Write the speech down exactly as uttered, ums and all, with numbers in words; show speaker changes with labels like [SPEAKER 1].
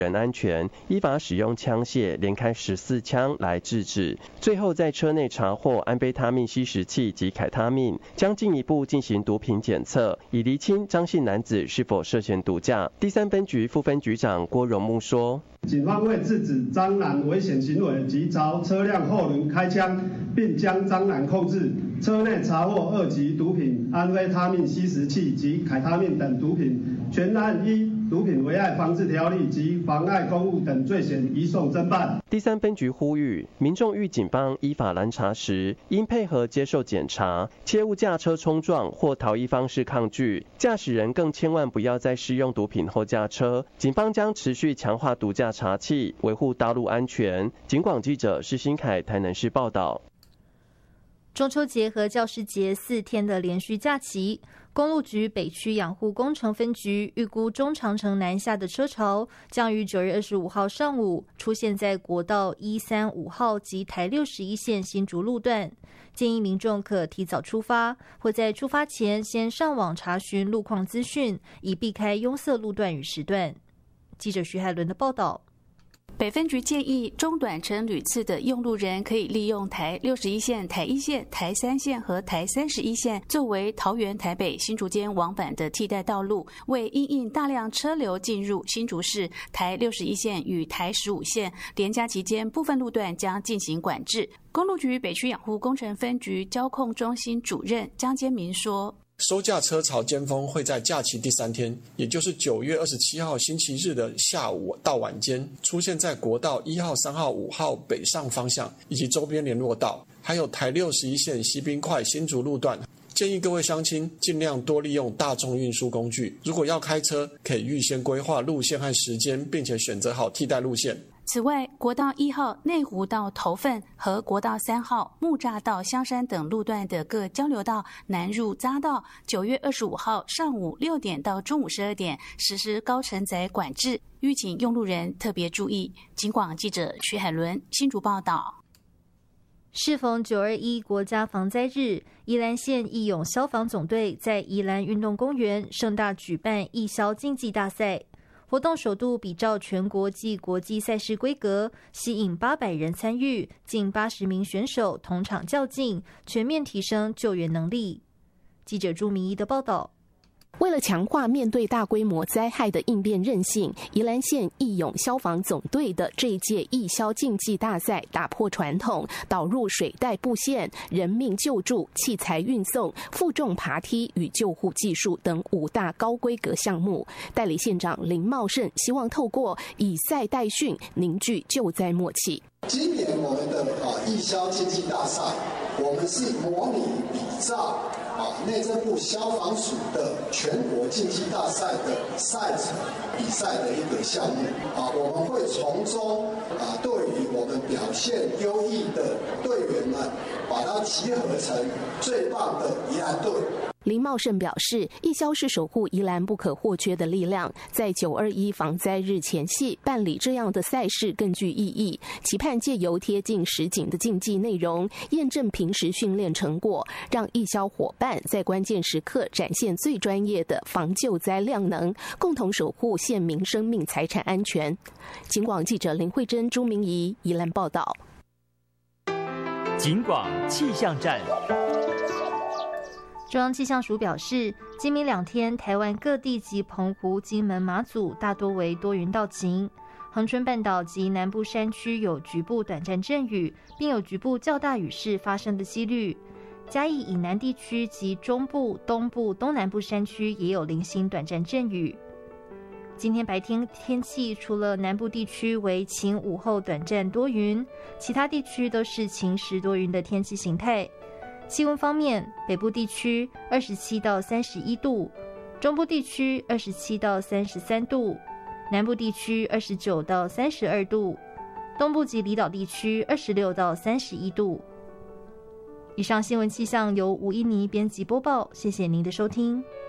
[SPEAKER 1] 人安全，依法使用枪械连开十四枪来制止。最后在车内查获安非他命吸食器及凯他命，将进一步进行毒品检测，以厘清张姓男子是否涉嫌毒驾。第三分局副分局长郭荣木说：
[SPEAKER 2] 警方为制止张男危险行为及朝车辆后轮开枪，并将张男控制。车内查获二级毒品安非他命吸食器及凯他命等毒品，全案依毒品危害防治条例及妨碍公务等罪嫌移送侦办。
[SPEAKER 1] 第三分局呼吁民众遇警方依法拦查时，应配合接受检查，切勿驾车冲撞或逃逸方式抗拒。驾驶人更千万不要在施用毒品后驾车。警方将持续强化毒驾查缉，维护道路安全。警广记者施新凯台南市报道。
[SPEAKER 3] 中秋节和教师节四天的连续假期，公路局北区养护工程分局预估中长程南下的车潮将于九月二十五号上午出现在国道一三五号及台六十一线新竹路段，建议民众可提早出发，或在出发前先上网查询路况资讯，以避开拥塞路段与时段。记者徐海伦的报道。
[SPEAKER 4] 北分局建议，中短程旅次的用路人可以利用台六十一线、台一线、台三线和台三十一线作为桃园、台北、新竹间往返的替代道路，为因应大量车流进入新竹市，台六十一线与台十五线连假期间部分路段将进行管制。公路局北区养护工程分局交控中心主任江坚民说：
[SPEAKER 5] 收假车潮尖峰会在假期第三天，也就是九月二十七号星期日的下午到晚间，出现在国道一号、三号、五号北上方向以及周边联络道，还有台六十一线西滨快新竹路段。建议各位乡亲尽量多利用大众运输工具，如果要开车，可以预先规划路线和时间，并且选择好替代路线。
[SPEAKER 4] 此外，国道一号内湖到头份和国道三号木栅到香山等路段的各交流道南入匝道，九月二十五号上午六点到中午十二点实施高承载管制，吁请用路人特别注意。警广记者徐海伦新竹报道。
[SPEAKER 3] 适逢九二一国家防灾日，宜兰县义勇消防总队在宜兰运动公园盛大举办义消竞技大赛。活动首度比照全国及国际赛事规格，吸引八百人参与，近八十名选手同场较劲，全面提升救援能力。记者朱明一的报道。
[SPEAKER 6] 为了强化面对大规模灾害的应变韧性，宜兰县义勇消防总队的这一届义消竞技大赛打破传统，导入水带布线、人命救助、器材运送、负重爬梯与救护技术等五大高规格项目。代理县长林茂盛希望透过以赛代训，凝聚救灾默契。
[SPEAKER 7] 今年我们的啊义消竞技大赛，我们是模拟比照啊内政部消防署的全国竞技大赛的赛程比赛的一个项目啊，我们会从中啊对于我们表现优异的队员们，把它集合成最棒的宜兰队。
[SPEAKER 6] 林茂盛表示，义消是守护宜兰不可或缺的力量，在九二一防灾日前夕办理这样的赛事更具意义，期盼借由贴近实景的竞技内容，验证平时训练成果，让义消伙伴在关键时刻展现最专业的防救灾量能，共同守护县民生命财产安全。警广记者林慧珍、朱明仪宜兰报道。
[SPEAKER 8] 警广气象站。
[SPEAKER 3] 中央气象署表示，今明两天，台湾各地及澎湖、金门、马祖大多为多云到晴，恒春半岛及南部山区有局部短暂阵雨，并有局部较大雨势发生的几率。嘉义以南地区及中部、东部、东南部山区也有零星短暂阵雨。今天白天天气除了南部地区为晴午后短暂多云，其他地区都是晴时多云的天气形态。气温方面，北部地区二十七到三十一度，中部地区二十七到三十三度，南部地区二十九到三十二度，东部及离岛地区二十六到三十一度。以上新闻气象由吴依妮编辑播报，谢谢您的收听。